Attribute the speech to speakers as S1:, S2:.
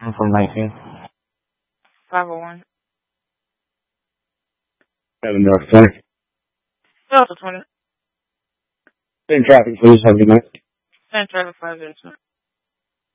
S1: I'm from 19.
S2: 501.
S1: 7 North 20.
S2: Delta 20.
S1: Same traffic, please. Have a good night.
S2: Same traffic 502.